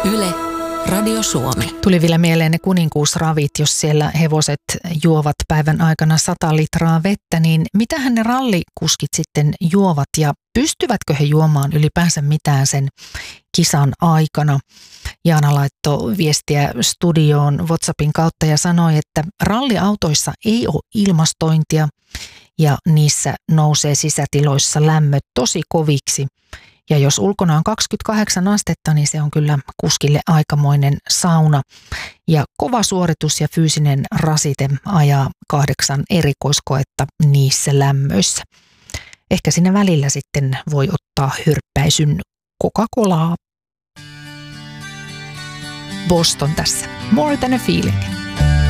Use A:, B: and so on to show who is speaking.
A: Yle, Radio Suomi.
B: Tuli vielä mieleen ne kuninkuusravit, jos siellä hevoset juovat päivän aikana 100 litraa vettä, niin mitähän ne rallikuskit sitten juovat ja pystyvätkö he juomaan ylipäänsä mitään sen kisan aikana? Jaana laittoi viestiä studioon WhatsAppin kautta ja sanoi, että ralliautoissa ei ole ilmastointia ja niissä nousee sisätiloissa lämmöt tosi koviksi. Ja jos ulkona on 28 astetta, niin se on kyllä kuskille aikamoinen sauna. Ja kova suoritus ja fyysinen rasite ajaa 8 erikoiskoetta niissä lämmöissä. Ehkä siinä välillä sitten voi ottaa hyrppäisyn Coca-Colaa. Boston tässä. More than a feeling.